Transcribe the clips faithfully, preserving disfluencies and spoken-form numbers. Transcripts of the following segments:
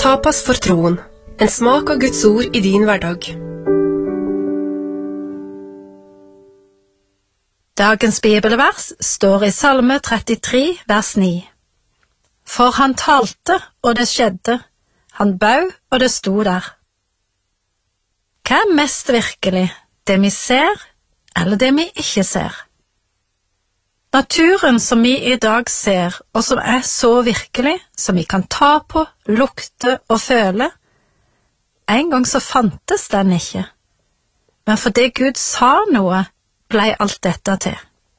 Tapas for troen. En smak av Guds ord i din hverdag. Dagens bibelvers står i Salme trettitre, vers ni. For han talte, og det skjedde. Han bau, og det sto der. Hva er mest virkelig, det vi ser, eller det vi ikke ser? Naturen som vi i dag ser, og som er så virkelig, som vi kan ta på, lukte og føle, en gang så fantes den ikke. Men fordi Gud sa noe, ble alt dette til.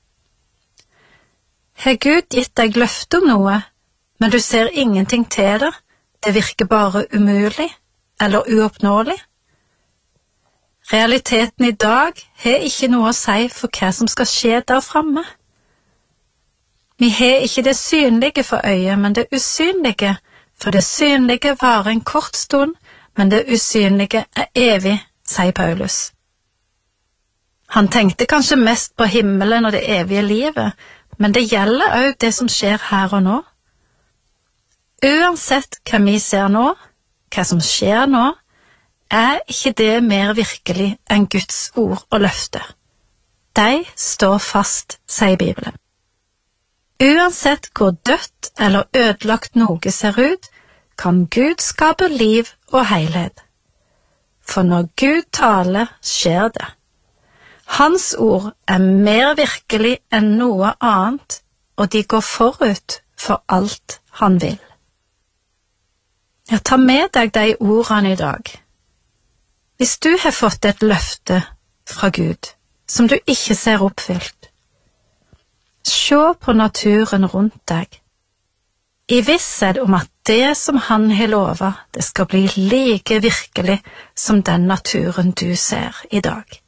Har Gud gitt deg løfte om noe, men du ser ingenting til det, det virker bare umulig eller uoppnåelig? Realiteten i dag har ikke noe å si for hva som skal skje der fremme. Vi har ikke det synlige for øyet, men det usynlige, for det synlige varer en kort stund, men det usynlige er evig, sier Paulus. Han tenkte kanskje mest på himmelen og det evige livet, men det gjelder også det som skjer her og nå. Uansett hva vi ser nå, hva som skjer nå, er ikke det mer virkelig enn Guds ord og løfte. De står fast, sier Bibelen. Uansett hvor dødt eller ødelagt noe ser ut, kan Gud skape liv og helhet. For når Gud taler, skjer det. Hans ord er mer virkelig enn noe annet, og de går forut for alt han vil. Ja, ta med deg de ordene i dag. Hvis du har fått et løfte fra Gud, som du ikke ser oppfylt, se på naturen rundt deg, i visshet om at det som han har lovet, det skal bli like virkelig som den naturen du ser i dag.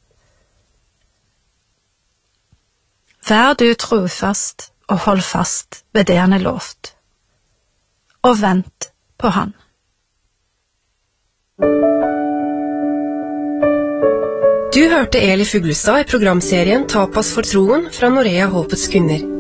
Vær du trofast og hold fast ved det han har lovt, og vent på han. Du hørte Eli Fuglestad i programserien Tapas for troen fra Norea Håpets Kvinner.